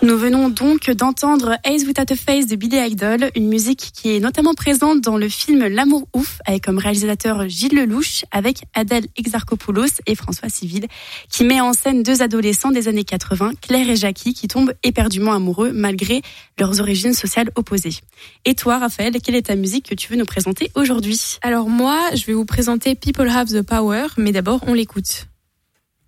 Nous venons donc d'entendre Eyes Without a Face de Billy Idol, une musique qui est notamment présente dans le film L'amour ouf, avec comme réalisateur Gilles Lelouch, avec Adèle Exarchopoulos et François Civil, qui met en scène deux adolescents des années 80, Claire et Jackie, qui tombent éperdument amoureux malgré leurs origines sociales opposées. Et toi, Raphaël, quelle est ta musique que tu veux nous présenter aujourd'hui ? Alors moi, je vais vous présenter People Have the Power, mais d'abord on l'écoute.